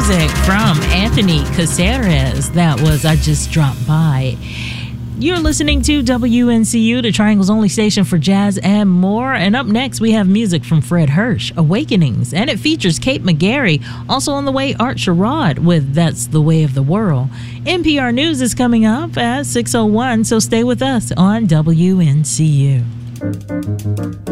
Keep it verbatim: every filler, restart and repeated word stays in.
music from Anthony Caceres. That was I Just Dropped By. You're listening to W N C U, the Triangle's only station for jazz and more. And up next, we have music from Fred Hirsch, Awakenings. And it features Kate McGarry. Also on the way, Art Sherrod with That's the Way of the World. N P R News is coming up at six oh one, so stay with us on W N C U.